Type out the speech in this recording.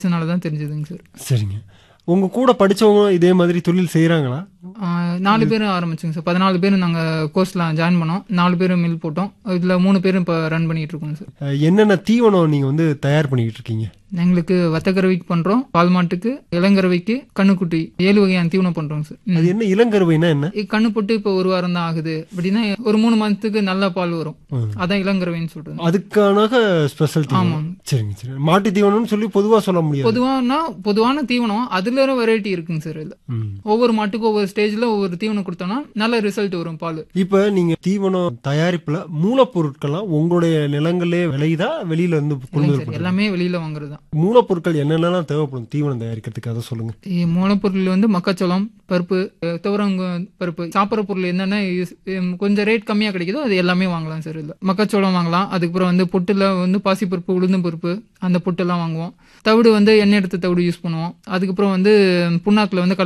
அதனால தான் தெரிஞ்சதுங்க சார். சரிங்க. உங்க கூட படிச்சவங்க இதே மாதிரி தொழில் செய்றாங்களா? 4 பேரும் ஆரம்பிச்சோங்க சார். 14 பேரும் நாங்க கோர்ஸ்ல ஜாயின் பண்ணோம். 4 பேரும் மில் போட்டோம். இதுல 3 பேரும் இப்ப ரன் பண்ணிட்டு இருக்கோம் சார். என்னென்ன தீவனம் நீங்க வந்து தயார் பண்ணிக்கிட்டு இருக்கீங்க? எங்களுக்கு வத்தக்கறவைக்கு பண்றோம், பால் மாட்டுக்கு, இளங்கறவைக்கு, கண்ணுக்குட்டி 7 வகையான தீவனம் பண்றோங்க சார். அது என்ன இளங்கருவைனா என்ன? கண்ணு போட்டு இப்போ 1 வாரம் தான் ஆகுது அப்படின்னா ஒரு 3 மந்த்துக்கு நல்ல பால் வரும். அதான் இளங்கறவைன்னு சொல்றது. அதுக்கான ஸ்பெஷல் தீவனம். ஆமாங்க. சரிங்க சரி. மாட்டு தீவனம்னு சொல்லி பொதுவா சொல்ல முடியாது. பொதுவான தீவனம் அதுல வெரைட்டி இருக்குங்க சார். இதுல ஒவ்வொரு மாட்டுக்கும் ஒவ்வொரு ஸ்டேஜ்ல ஒவ்வொரு தீவனம் கொடுத்தோம்னா நல்ல ரிசல்ட் வரும் பால். இப்ப நீங்க தீவனம் தயாரிப்புல மூலப்பொருட்கள்லாம் உங்களுடைய நிலங்களே விளையுதா வெளியில இருந்து கொண்டு வரப்படுதா? எல்லாமே வெளியில வாங்குறது தான். மூலப்பொருட்கள் என்னென்னலாம் தேவைப்படும் தீவனம் தயாரிக்கிறதுக்கு அதை சொல்லுங்க. மூலப்பொருள் வந்து மக்காச்சோளம், பருப்பு, துவரங்க பருப்பு, சாப்பிட்ற பொருள் என்னென்ன கொஞ்சம் ரேட் கம்மியா கிடைக்குதோ அது எல்லாமே வாங்கலாம் சார். இல்ல மக்காச்சோளம் வாங்கலாம். அதுக்கப்புறம் வந்து பொட்டுல வந்து பாசிப்பருப்பு, உளுந்தும் பருப்பு, அந்த பொட்டெல்லாம் வாங்குவோம். தவிடு வந்து எண்ணெய் எடுத்து தவிடு யூஸ் பண்ணுவோம். அதுக்கப்புறம் வந்து புண்ணாக்குல வந்து